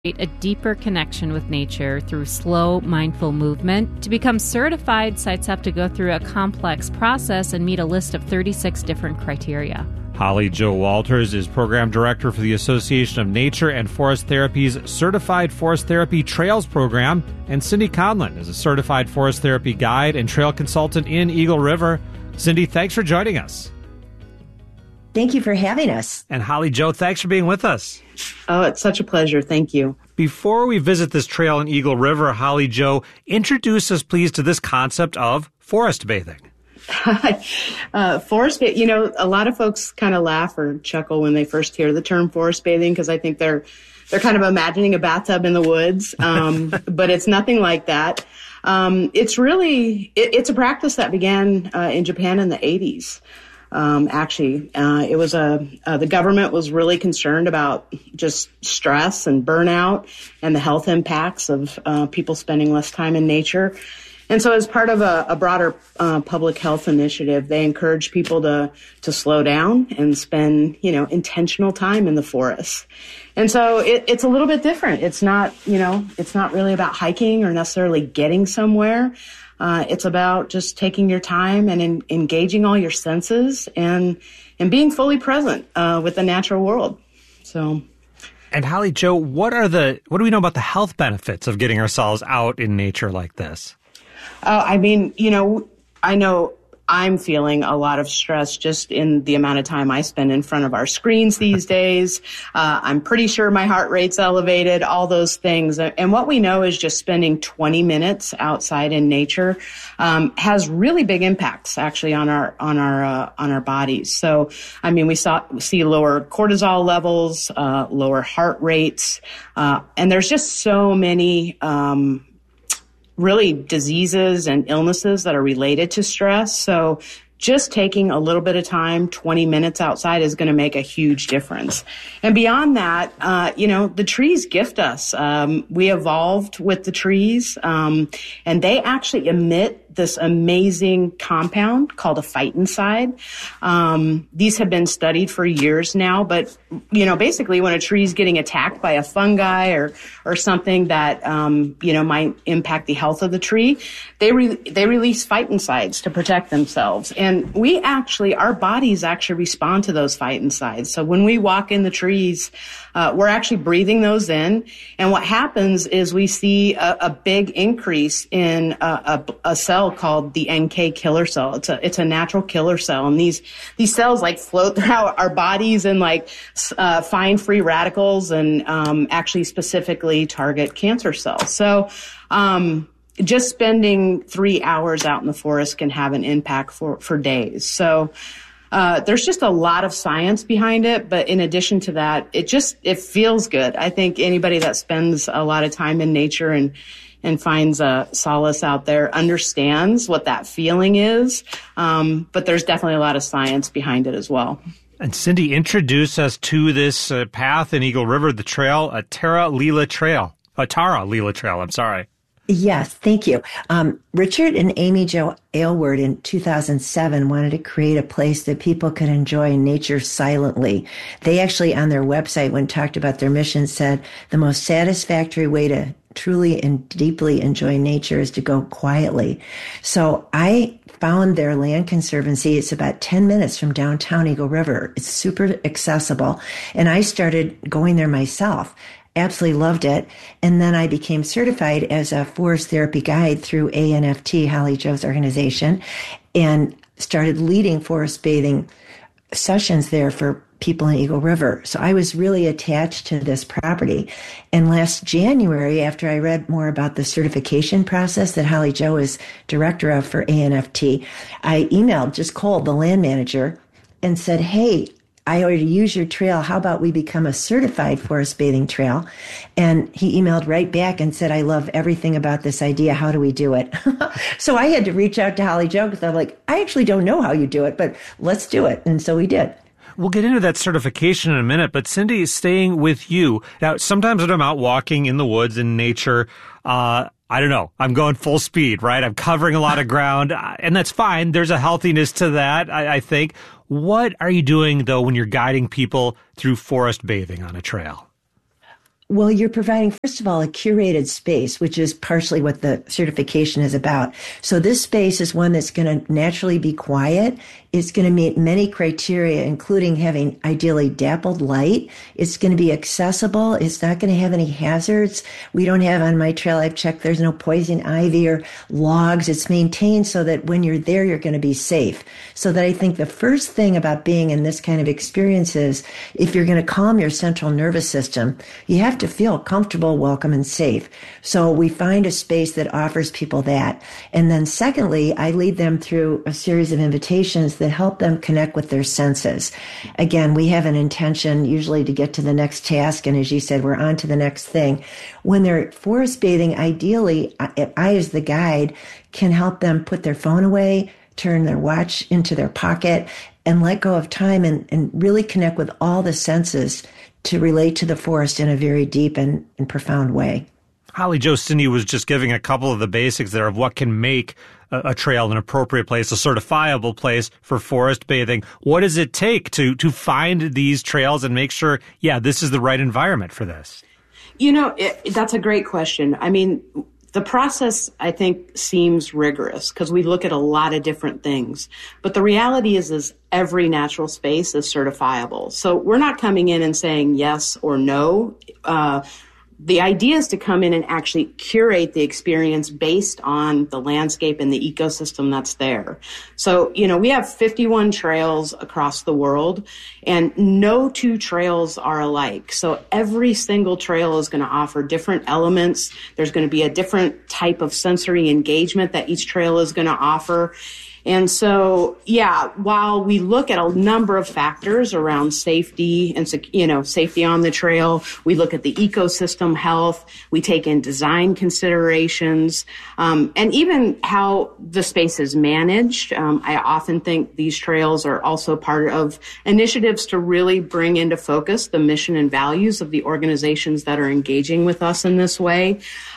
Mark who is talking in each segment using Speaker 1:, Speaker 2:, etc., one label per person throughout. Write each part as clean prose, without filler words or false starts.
Speaker 1: A deeper connection with nature through slow, mindful movement. To become certified, sites have to go through a complex process and meet a list of 36 different criteria.
Speaker 2: Holly Jo Walters is Program Director for the Association of Nature and Forest Therapy's Certified Forest Therapy Trails Program, and Cindy Conlon is a Certified Forest Therapy Guide and Trail Consultant in Eagle River. Cindy, thanks for joining us.
Speaker 3: Thank you for having us.
Speaker 2: And Holly Jo, thanks for being with us.
Speaker 4: Oh, it's such a pleasure. Thank you.
Speaker 2: Before we visit this trail in Eagle River, Holly Jo, introduce us, please, to this concept of forest bathing.
Speaker 4: Forest bathing, a lot of folks kind of laugh or chuckle when they first hear the term forest bathing because I think they're kind of imagining a bathtub in the woods, but it's nothing like that. It's a practice that began in Japan in the 80s. It was the government was really concerned about just stress and burnout and the health impacts of people spending less time in nature. And so as part of a broader public health initiative, they encourage people to slow down and spend, intentional time in the forest. And so it's a little bit different. It's not really about hiking or necessarily getting somewhere. It's about just taking your time and engaging all your senses and being fully present with the natural world. So,
Speaker 2: and Holly Jo, what do we know about the health benefits of getting ourselves out in nature like this?
Speaker 4: I know I'm feeling a lot of stress just in the amount of time I spend in front of our screens these days. I'm pretty sure my heart rate's elevated, all those things. And what we know is just spending 20 minutes outside in nature has really big impacts actually on our bodies. So, we see lower cortisol levels, lower heart rates, and there's just so many really diseases and illnesses that are related to stress. So just taking a little bit of time, 20 minutes outside is going to make a huge difference. And beyond that, the trees gift us. We evolved with the trees, and they actually emit this amazing compound called a phytoncide. These have been studied for years now, but, basically when a tree is getting attacked by a fungi or something that, might impact the health of the tree, they release phytoncides to protect themselves. And our bodies actually respond to those phytoncides. So when we walk in the trees, we're actually breathing those in. And what happens is we see a big increase in a cell called the NK killer cell. It's a natural killer cell. And these cells float throughout our bodies and find free radicals and actually specifically target cancer cells. So just spending 3 hours out in the forest can have an impact for days. So there's just a lot of science behind it, but in addition to that, it feels good. I think anybody that spends a lot of time in nature and finds a solace out there understands what that feeling is. But there's definitely a lot of science behind it as well.
Speaker 2: And Cindy, introduce us to this path in Eagle River, the trail, Tara Lila Trail, I'm sorry.
Speaker 3: Yes, thank you. Richard and Amy Jo Aylward in 2007 wanted to create a place that people could enjoy nature silently. They actually, on their website, when talked about their mission, said the most satisfactory way to truly and deeply enjoy nature is to go quietly. So I found their land conservancy. It's about 10 minutes from downtown Eagle River. It's super accessible. And I started going there myself. Absolutely loved it. And then I became certified as a forest therapy guide through ANFT, Holly Jo's organization, and started leading forest bathing sessions there for people in Eagle River. So I was really attached to this property. And last January, after I read more about the certification process that Holly Jo is director of for ANFT, I emailed just Cole, the land manager, and said, hey, I already use your trail. How about we become a certified forest bathing trail? And he emailed right back and said, I love everything about this idea. How do we do it? So I had to reach out to Holly Jo because I'm like, I actually don't know how you do it, but let's do it. And so we did.
Speaker 2: We'll get into that certification in a minute, but Cindy, staying with you. Now, sometimes when I'm out walking in the woods in nature, I don't know, I'm going full speed, right? I'm covering a lot of ground, and that's fine. There's a healthiness to that, I think. What are you doing, though, when you're guiding people through forest bathing on a trail?
Speaker 3: Well, you're providing, first of all, a curated space, which is partially what the certification is about. So this space is one that's going to naturally be quiet. It's going to meet many criteria, including having ideally dappled light. It's going to be accessible. It's not going to have any hazards. We don't have, on my trail, I've checked, there's no poison ivy or logs. It's maintained so that when you're there, you're going to be safe. So that I think the first thing about being in this kind of experience is, if you're going to calm your central nervous system, you have to feel comfortable, welcome, and safe. So we find a space that offers people that. And then secondly, I lead them through a series of invitations that help them connect with their senses. Again, we have an intention usually to get to the next task. And as you said, we're on to the next thing. When they're forest bathing, ideally, I as the guide can help them put their phone away, turn their watch into their pocket, and let go of time and really connect with all the senses to relate to the forest in a very deep and profound way.
Speaker 2: Holly Jo, Cindy was just giving a couple of the basics there of what can make a trail an appropriate place, a certifiable place for forest bathing. What does it take to find these trails and make sure, this is the right environment for this?
Speaker 4: That's a great question. I mean, the process, I think, seems rigorous because we look at a lot of different things. But the reality is every natural space is certifiable. So we're not coming in and saying yes or no. The idea is to come in and actually curate the experience based on the landscape and the ecosystem that's there. So, we have 51 trails across the world, and no two trails are alike. So every single trail is going to offer different elements. There's going to be a different type of sensory engagement that each trail is going to offer. And so, while we look at a number of factors around safety and, safety on the trail, we look at the ecosystem health, we take in design considerations, and even how the space is managed. I often think these trails are also part of initiatives to really bring into focus the mission and values of the organizations that are engaging with us in this way.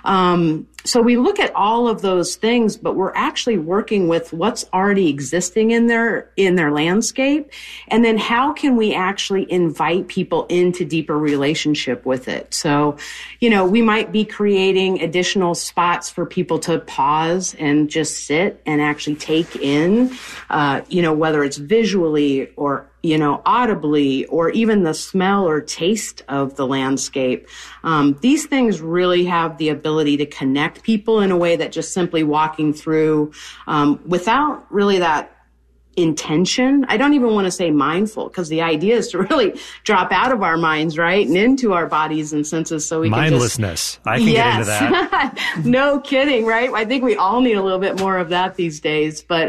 Speaker 4: So we look at all of those things, but we're actually working with what's already existing in their landscape. And then how can we actually invite people into deeper relationship with it? So, we might be creating additional spots for people to pause and just sit and actually take in, whether it's visually or audibly, or even the smell or taste of the landscape. These things really have the ability to connect people in a way that just simply walking through, without really that intention. I don't even want to say mindful, because the idea is to really drop out of our minds, right, and into our bodies and senses, so we
Speaker 2: mindlessness. I can get into that.
Speaker 4: No kidding, right? I think we all need a little bit more of that these days. But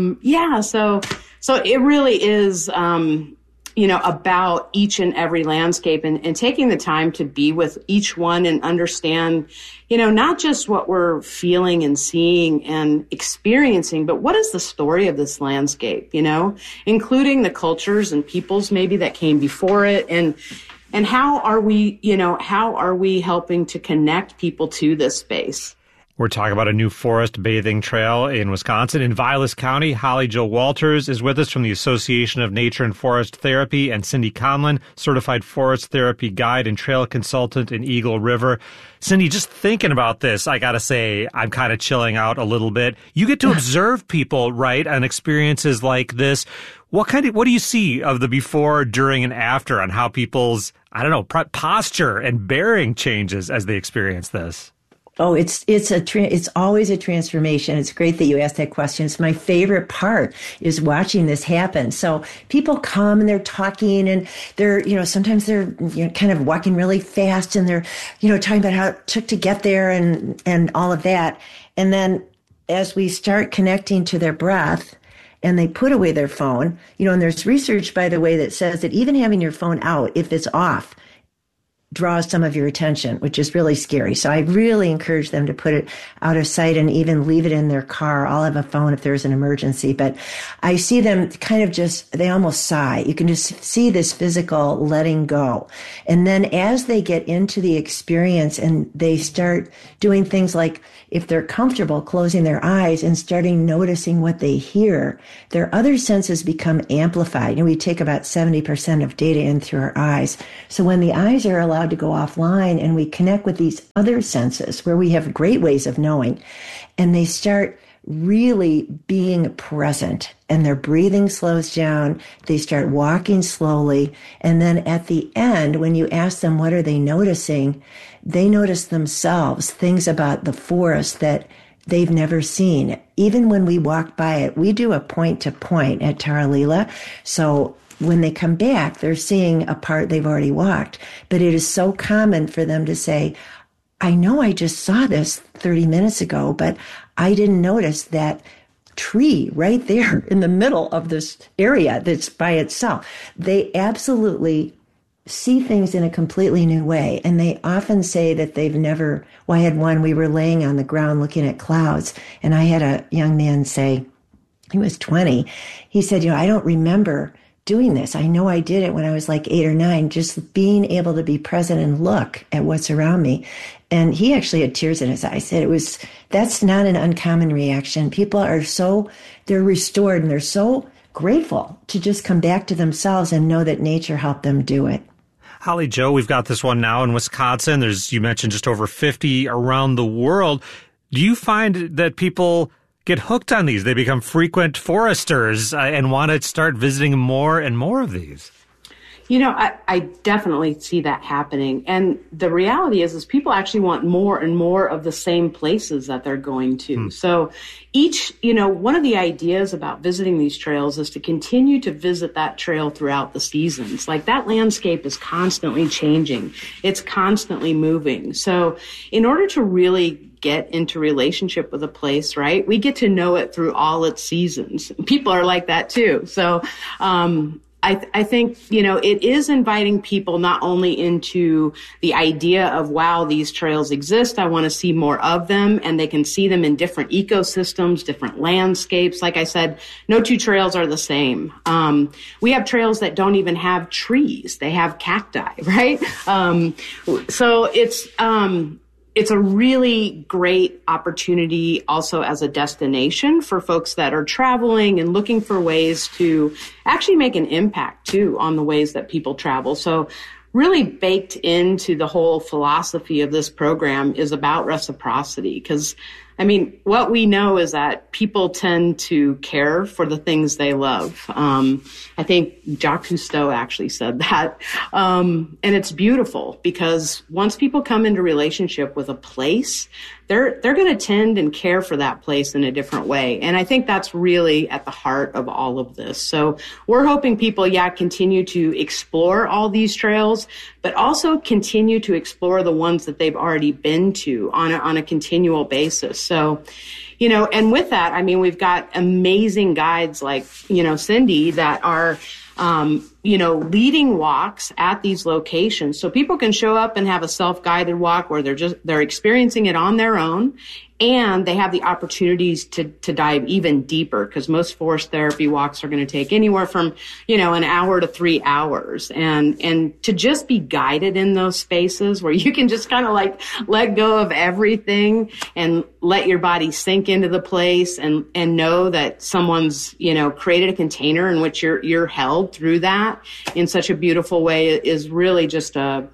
Speaker 4: So it really is, about each and every landscape and taking the time to be with each one and understand, not just what we're feeling and seeing and experiencing, but what is the story of this landscape, including the cultures and peoples maybe that came before it, and how are we helping to connect people to this space?
Speaker 2: We're talking about a new forest bathing trail in Wisconsin, in Vilas County. Holly Jo Walters is with us from the Association of Nature and Forest Therapy, and Cindy Conlon, certified forest therapy guide and trail consultant in Eagle River. Cindy, just thinking about this, I got to say, I'm kind of chilling out a little bit. You get to observe people, right, on experiences like this. What do you see of the before, during, and after on how people's, posture and bearing changes as they experience this?
Speaker 3: Oh, it's always a transformation. It's great that you asked that question. It's my favorite part is watching this happen. So people come and they're talking and they're, sometimes they're kind of walking really fast and they're, talking about how it took to get there and all of that. And then as we start connecting to their breath and they put away their phone, and there's research, by the way, that says that even having your phone out, if it's off, draws some of your attention, which is really scary. So I really encourage them to put it out of sight and even leave it in their car. I'll have a phone if there's an emergency, but I see them kind of they almost sigh. You can just see this physical letting go. And then as they get into the experience and they start doing things like, if they're comfortable, closing their eyes and starting noticing what they hear, their other senses become amplified. We take about 70% of data in through our eyes. So when the eyes are allowed allowed to go offline and we connect with these other senses where we have great ways of knowing, and they start really being present, and their breathing slows down. They start walking slowly. And then at the end, when you ask them what are they noticing, they notice themselves, things about the forest that they've never seen. Even when we walk by it, we do a point to point at Taralila. So when they come back, they're seeing a part they've already walked. But it is so common for them to say, I know I just saw this 30 minutes ago, but I didn't notice that tree right there in the middle of this area that's by itself. They absolutely see things in a completely new way. And they often say that they've never, I had one, we were laying on the ground looking at clouds, and I had a young man say, he was 20, he said, I don't remember doing this. I know I did it when I was like 8 or 9, just being able to be present and look at what's around me. And he actually had tears in his eyes. That's not an uncommon reaction. People are they're restored, and they're so grateful to just come back to themselves and know that nature helped them do it.
Speaker 2: Holly Jo, we've got this one now in Wisconsin. You mentioned just over 50 around the world. Do you find that people get hooked on these? They become frequent foresters and want to start visiting more and more of these?
Speaker 4: I definitely see that happening. And the reality is people actually want more and more of the same places that they're going to. So one of the ideas about visiting these trails is to continue to visit that trail throughout the seasons. Like, that landscape is constantly changing. It's constantly moving. So in order to really get into relationship with a place, right, we get to know it through all its seasons. People are like that too. So, I think, it is inviting people not only into the idea of, wow, these trails exist, I want to see more of them, and they can see them in different ecosystems, different landscapes. Like I said, no two trails are the same. We have trails that don't even have trees. They have cacti, right? So it's a really great opportunity also as a destination for folks that are traveling and looking for ways to actually make an impact too on the ways that people travel. So really baked into the whole philosophy of this program is about reciprocity, because what we know is that people tend to care for the things they love. I think Jacques Cousteau actually said that. And it's beautiful, because once people come into relationship with a place, they're going to tend and care for that place in a different way. And I think that's really at the heart of all of this. So we're hoping people, continue to explore all these trails, but also continue to explore the ones that they've already been to on a continual basis. So, and with that, we've got amazing guides like, Cindy, that are, leading walks at these locations. So people can show up and have a self-guided walk where they're experiencing it on their own. And they have the opportunities to dive even deeper, because most forest therapy walks are going to take anywhere from, an hour to 3 hours. And to just be guided in those spaces where you can just kind of like let go of everything and let your body sink into the place and know that someone's, created a container in which you're held through that in such a beautiful way is really just a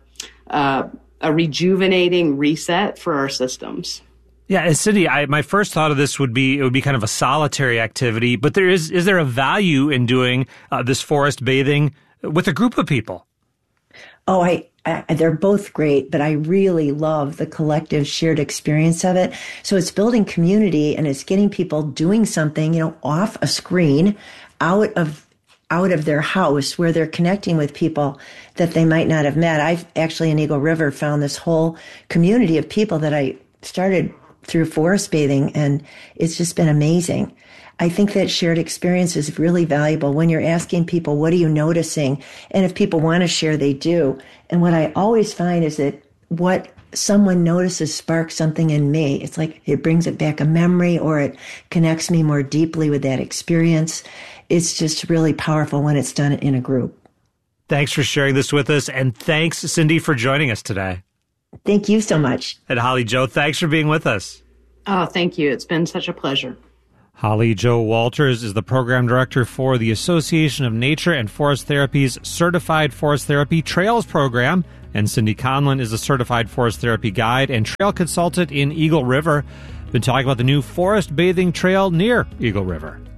Speaker 4: rejuvenating reset for our systems.
Speaker 2: Yeah, and Cindy, my first thought of this would be it would be kind of a solitary activity, but is there a value in doing this forest bathing with a group of people?
Speaker 3: Oh, they're both great, but I really love the collective shared experience of it. So it's building community, and it's getting people doing something, off a screen, out of their house, where they're connecting with people that they might not have met. I've actually in Eagle River found this whole community of people that I started through forest bathing, and it's just been amazing. I think that shared experience is really valuable when you're asking people, what are you noticing? And if people want to share, they do. And what I always find is that what someone notices sparks something in me. It's like it brings it back a memory, or it connects me more deeply with that experience. It's just really powerful when it's done in a group.
Speaker 2: Thanks for sharing this with us, and thanks, Cindy, for joining us today.
Speaker 3: Thank you so much.
Speaker 2: And Holly Jo, thanks for being with us.
Speaker 4: Oh, thank you. It's been such a pleasure.
Speaker 2: Holly Jo Walters is the program director for the Association of Nature and Forest Therapy's Certified Forest Therapy Trails program. And Cindy Conlon is a certified forest therapy guide and trail consultant in Eagle River. Been talking about the new forest bathing trail near Eagle River.